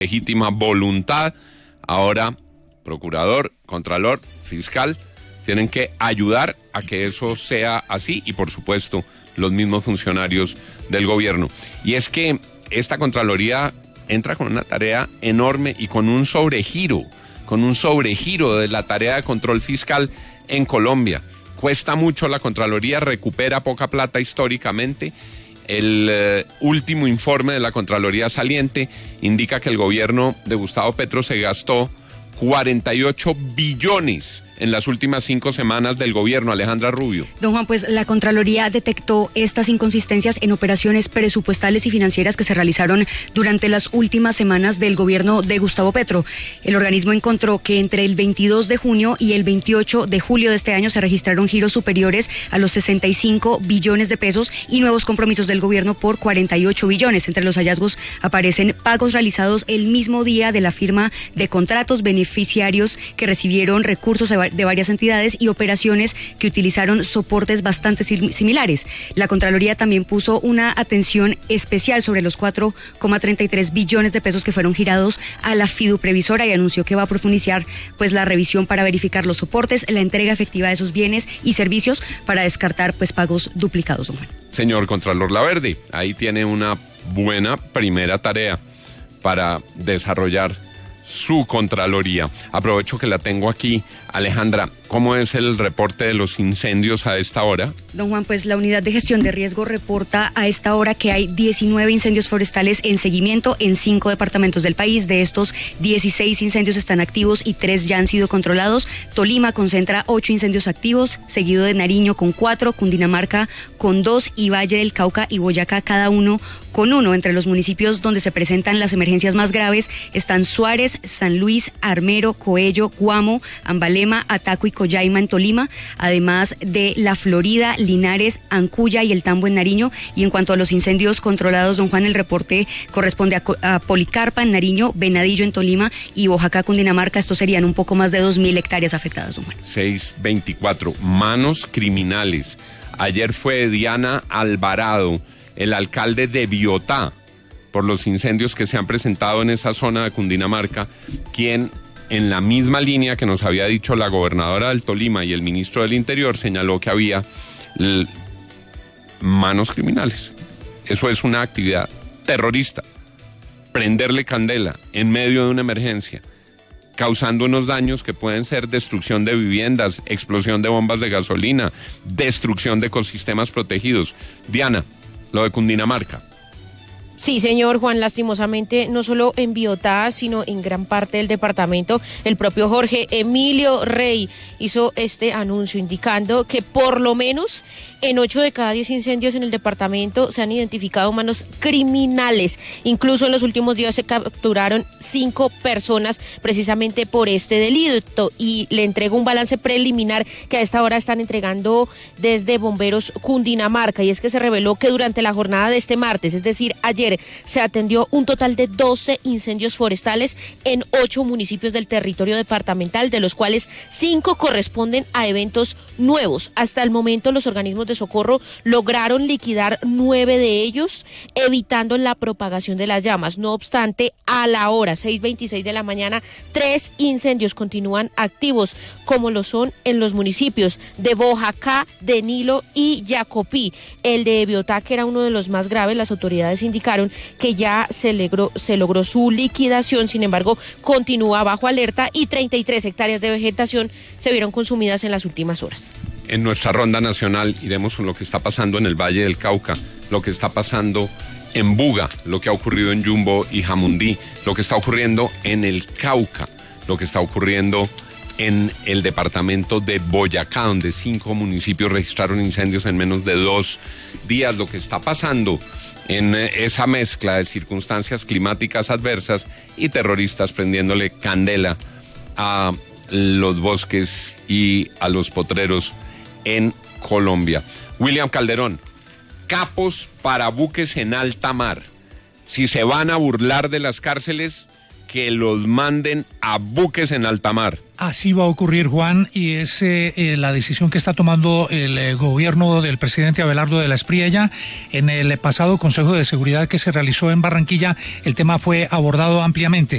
legítima voluntad. Ahora, procurador, contralor, fiscal, tienen que ayudar a que eso sea así y, por supuesto, los mismos funcionarios del gobierno. Y es que esta Contraloría entra con una tarea enorme y con un sobregiro de la tarea de control fiscal en Colombia. Cuesta mucho la Contraloría, recupera poca plata históricamente. El último informe de la Contraloría saliente indica que el gobierno de Gustavo Petro se gastó 48 billones en las últimas 5 semanas del gobierno. Alejandra Rubio. Don Juan, pues la Contraloría detectó estas inconsistencias en operaciones presupuestales y financieras que se realizaron durante las últimas semanas del gobierno de Gustavo Petro. El organismo encontró que entre el 22 de junio y el 28 de julio de este año se registraron giros superiores a los 65 billones de pesos y nuevos compromisos del gobierno por 48 billones. Entre los hallazgos aparecen pagos realizados el mismo día de la firma de contratos, beneficiarios que recibieron recursos de varias entidades y operaciones que utilizaron soportes bastante similares. La Contraloría también puso una atención especial sobre los 4,33 billones de pesos que fueron girados a la fiduprevisora y anunció que va a profundizar pues la revisión para verificar los soportes, la entrega efectiva de esos bienes y servicios para descartar pues pagos duplicados, don Juan. Señor Contralor Laverde, ahí tiene una buena primera tarea para desarrollar su Contraloría. Aprovecho que la tengo aquí. Alejandra, ¿cómo es el reporte de los incendios a esta hora? Don Juan, pues la Unidad de Gestión de Riesgo reporta a esta hora que hay 19 incendios forestales en seguimiento en 5 departamentos del país. De estos, 16 incendios están activos y 3 ya han sido controlados. Tolima concentra 8 incendios activos, seguido de Nariño con 4, Cundinamarca con 2 y Valle del Cauca y Boyacá cada uno con 1. Entre los municipios donde se presentan las emergencias más graves están Suárez, San Luis, Armero, Coello, Guamo, Ambalema, Ataco y Collaima en Tolima, además de La Florida, Linares, Ancuya y El Tambo en Nariño. Y en cuanto a los incendios controlados, don Juan, el reporte corresponde a Policarpa en Nariño, Venadillo en Tolima y Boyacá, Cundinamarca. Estos serían un poco más de 2.000 hectáreas afectadas, don Juan. 624, manos criminales. Ayer fue Diana Alvarado, el alcalde de Biotá, por los incendios que se han presentado en esa zona de Cundinamarca, quien, en la misma línea que nos había dicho la gobernadora del Tolima y el ministro del Interior, señaló que había manos criminales. Eso es una actividad terrorista. Prenderle candela en medio de una emergencia, causando unos daños que pueden ser destrucción de viviendas, explosión de bombas de gasolina, destrucción de ecosistemas protegidos. Diana, lo de Cundinamarca. Sí, señor Juan, lastimosamente no solo en Biotá, sino en gran parte del departamento. El propio Jorge Emilio Rey hizo este anuncio indicando que por lo menos en 8 de cada 10 incendios en el departamento se han identificado manos criminales. Incluso en los últimos días se capturaron 5 personas precisamente por este delito, y le entrego un balance preliminar que a esta hora están entregando desde Bomberos Cundinamarca, y es que se reveló que durante la jornada de este martes, es decir, ayer, se atendió un total de 12 incendios forestales en 8 municipios del territorio departamental, de los cuales 5 corresponden a eventos nuevos. Hasta el momento los organismos de socorro lograron liquidar 9 de ellos, evitando la propagación de las llamas. No obstante, a la hora 6:26 de la mañana, 3 incendios continúan activos, como lo son en los municipios de Boyacá, de Nilo y Yacopí. El de Biotá, que era uno de los más graves, las autoridades indicaron que ya se logró su liquidación. Sin embargo, continúa bajo alerta y 33 hectáreas de vegetación se vieron consumidas en las últimas horas. En nuestra ronda nacional iremos con lo que está pasando en el Valle del Cauca, lo que está pasando en Buga, lo que ha ocurrido en Yumbo y Jamundí, lo que está ocurriendo en el Cauca, lo que está ocurriendo en el departamento de Boyacá, donde 5 municipios registraron incendios en menos de 2 días, lo que está pasando en esa mezcla de circunstancias climáticas adversas y terroristas prendiéndole candela a los bosques y a los potreros en Colombia. William Calderón, capos para buques en alta mar. Si se van a burlar de las cárceles, que los manden a buques en alta mar. Así va a ocurrir, Juan, y es la decisión que está tomando el gobierno del presidente Abelardo de la Espriella. En el pasado Consejo de Seguridad que se realizó en Barranquilla, el tema fue abordado ampliamente.